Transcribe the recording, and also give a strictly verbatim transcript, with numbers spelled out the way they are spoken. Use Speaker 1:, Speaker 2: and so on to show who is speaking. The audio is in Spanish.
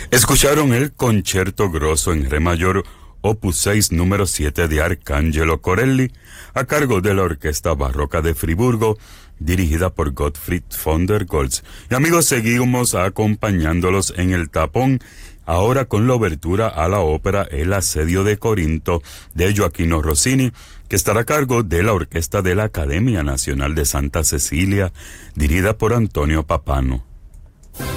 Speaker 1: Escucharon el Concerto Grosso en Re mayor, opus seis, número siete de Arcangelo Corelli, a cargo de la Orquesta Barroca de Friburgo, dirigida por Gottfried von der Goltz. Y amigos, seguimos acompañándolos en el tapón, ahora con la obertura a la ópera El Asedio de Corinto, de Gioachino Rossini, que estará a cargo de la Orquesta de la Academia Nacional de Santa Cecilia, dirigida por Antonio Papano.